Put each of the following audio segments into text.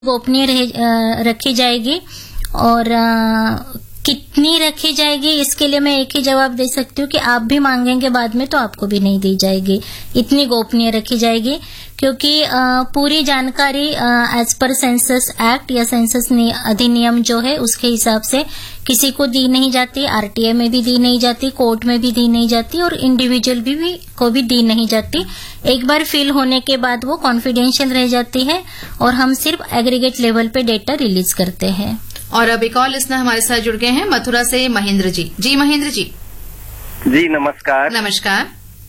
गोपनीय रखी जाएगी और कितनी रखी जाएगी इसके लिए मैं एक ही जवाब दे सकती हूँ कि आप भी मांगेंगे बाद में तो आपको भी नहीं दी जाएगी। इतनी गोपनीय रखी जाएगी क्योंकि पूरी जानकारी एज पर सेंसस एक्ट या सेंसस अधिनियम जो है उसके हिसाब से किसी को दी नहीं जाती, आरटीए में भी दी नहीं जाती, कोर्ट में भी दी नहीं जाती और इंडिविजुअल को भी दी नहीं जाती। एक बार फिल होने के बाद वो कॉन्फिडेंशियल रह जाती है और हम सिर्फ एग्रीगेट लेवल पे डेटा रिलीज करते हैं। और अब एक और लिसनर हमारे साथ जुड़ गए हैं मथुरा से, महेंद्र जी। जी महेंद्र जी। जी नमस्कार। नमस्कार।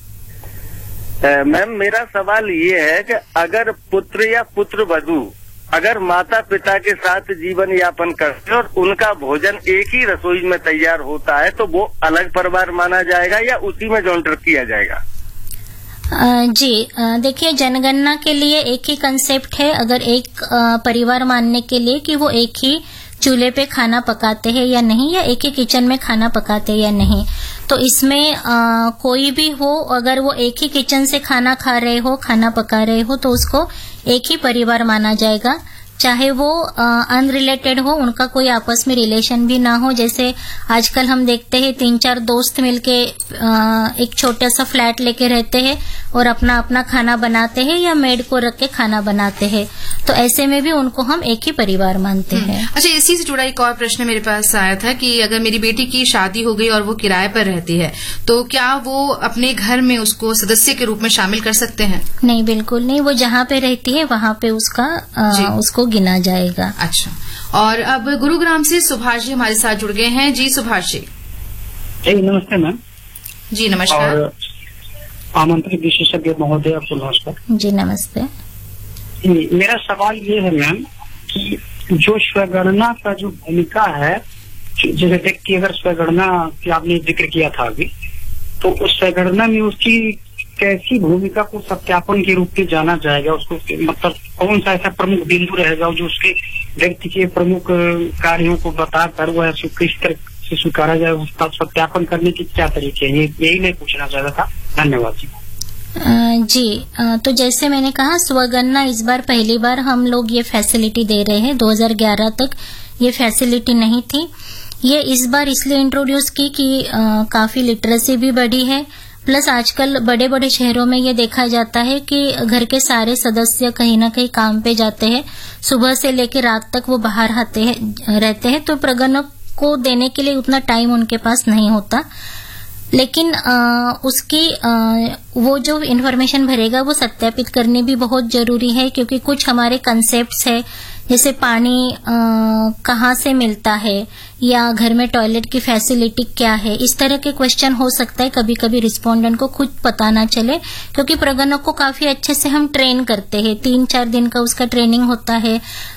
मैम मेरा सवाल ये है कि अगर पुत्र या पुत्र वधू अगर माता पिता के साथ जीवन यापन करते और उनका भोजन एक ही रसोई में तैयार होता है तो वो अलग परिवार माना जाएगा या उसी में जॉइंटर किया जाएगा? जी देखिए, जनगणना के लिए एक ही कंसेप्ट है। अगर एक परिवार मानने के लिए कि वो एक ही चूल्हे पे खाना पकाते हैं या नहीं, या एक ही किचन में खाना पकाते हैं या नहीं, तो इसमें कोई भी हो अगर वो एक ही किचन से खाना खा रहे हो, खाना पका रहे हो, तो उसको एक ही परिवार माना जाएगा। चाहे वो अनरिलेटेड हो, उनका कोई आपस में रिलेशन भी ना हो। जैसे आजकल हम देखते हैं 3-4 दोस्त मिलके एक छोटा सा फ्लैट लेके रहते हैं और अपना अपना खाना बनाते हैं या मेड को रख के खाना बनाते हैं, तो ऐसे में भी उनको हम एक ही परिवार मानते हैं। अच्छा, इसी से जुड़ा एक और प्रश्न मेरे पास आया था कि अगर मेरी बेटी की शादी हो गई और वो किराए पर रहती है तो क्या वो अपने घर में उसको सदस्य के रूप में शामिल कर सकते हैं? नहीं, बिल्कुल नहीं। वो जहाँ पे रहती है वहाँ पे उसको गिना जाएगा। अच्छा, और अब गुरुग्राम से सुभाष जी हमारे साथ जुड़ गए हैं। जी सुभाष जी। नमस्ते मैम। जी नमस्कार। और आमंत्रित विशेषज्ञ महोदय आपको नमस्कार। जी नमस्ते। मेरा सवाल ये है मैम कि जो स्वगणना का जो भूमिका है, जैसे व्यक्ति अगर स्वगणना की आपने जिक्र किया था अभी, तो उस स्वगणना में उसकी कैसी भूमिका को सत्यापन के रूप में जाना जाएगा? उसको मतलब कौन सा ऐसा प्रमुख बिंदु रहेगा जो उसके व्यक्ति के प्रमुख कार्यों को बताकर वह किस तरह से स्वीकारा जाए, उसका सत्यापन करने के क्या तरीके हैं? यही मैं पूछना चाहता था। धन्यवाद जी। तो जैसे मैंने कहा, स्वगणना इस बार पहली बार हम लोग ये फैसिलिटी दे रहे हैं। 2011 तक ये फैसिलिटी नहीं थी। ये इस बार इसलिए इंट्रोड्यूस की कि काफी लिटरेसी भी बढ़ी है, प्लस आजकल बड़े बड़े शहरों में ये देखा जाता है कि घर के सारे सदस्य कहीं ना कहीं काम पे जाते हैं, सुबह से लेकर रात तक वो बाहर रहते हैं, तो प्रगणक को देने के लिए उतना टाइम उनके पास नहीं होता। लेकिन उसकी वो जो इन्फॉर्मेशन भरेगा वो सत्यापित करनी भी बहुत जरूरी है, क्योंकि कुछ हमारे कंसेप्ट्स है, जैसे पानी कहाँ से मिलता है या घर में टॉयलेट की फैसिलिटी क्या है, इस तरह के क्वेश्चन हो सकता है। कभी कभी रिस्पोंडेंट को खुद पता ना चले, क्योंकि प्रगणक को काफी अच्छे से हम ट्रेन करते हैं। 3-4 दिन का उसका ट्रेनिंग होता है,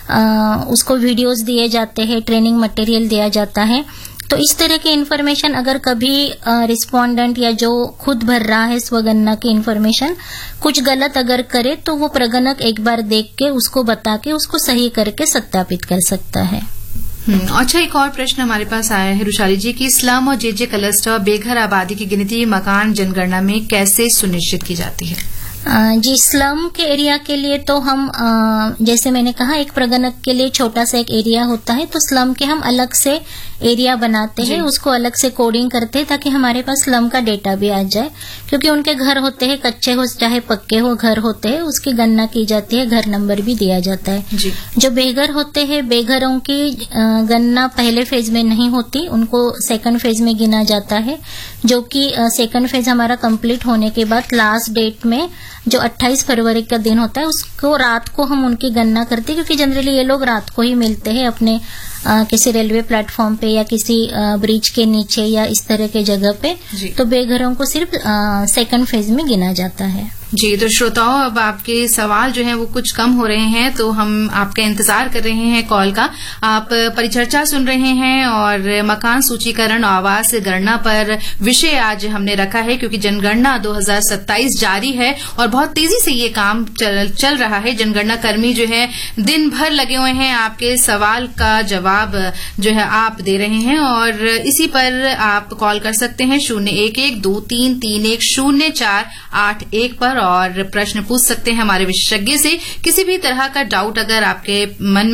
उसको वीडियोस दिए जाते हैं, ट्रेनिंग मटेरियल दिया जाता है। तो इस तरह की इन्फॉर्मेशन अगर कभी रिस्पोंडेंट या जो खुद भर रहा है स्वगणना की इन्फॉर्मेशन कुछ गलत अगर करे, तो वो प्रगणक एक बार देख के उसको बता के उसको सही करके सत्यापित कर सकता है। अच्छा, एक और प्रश्न हमारे पास आया है रुशाली जी की स्लम और जेजे क्लस्टर बेघर आबादी की गिनती मकान जनगणना में कैसे सुनिश्चित की जाती है? जी, स्लम के एरिया के लिए तो हम जैसे मैंने कहा एक प्रगणक के लिए छोटा सा एक एरिया होता है, तो स्लम के हम अलग से एरिया बनाते हैं, उसको अलग से कोडिंग करते हैं ताकि हमारे पास स्लम का डेटा भी आ जाए। क्योंकि उनके घर होते हैं, कच्चे हो चाहे पक्के हो घर होते हैं, उसकी गणना की जाती है, घर नंबर भी दिया जाता है। जो बेघर होते हैं, बेघरों की गणना पहले फेज में नहीं होती, उनको सेकंड फेज में गिना जाता है, जो कि सेकंड फेज हमारा कंप्लीट होने के बाद लास्ट डेट में जो 28 फरवरी का दिन होता है उसको रात को हम उनकी गणना करते हैं, क्योंकि जनरली ये लोग रात को ही मिलते हैं अपने किसी रेलवे प्लेटफॉर्म पे या किसी ब्रिज के नीचे या इस तरह के जगह पे। तो बेघरों को सिर्फ सेकंड फेज में गिना जाता है। जी, तो श्रोताओं, अब आपके सवाल जो हैं वो कुछ कम हो रहे हैं, तो हम आपका इंतजार कर रहे हैं कॉल का। आप परिचर्चा सुन रहे हैं और मकान सूचीकरण आवास गणना पर विषय आज हमने रखा है, क्योंकि जनगणना 2027 जारी है और बहुत तेजी से ये काम चल रहा है। जनगणना कर्मी जो है दिन भर लगे हुए हैं, आपके सवाल का जवाब जो है आप दे रहे हैं और इसी पर आप कॉल कर सकते हैं 011-2331-0481 पर और प्रश्न पूछ सकते हैं हमारे विशेषज्ञ से। किसी भी तरह का डाउट अगर आपके मन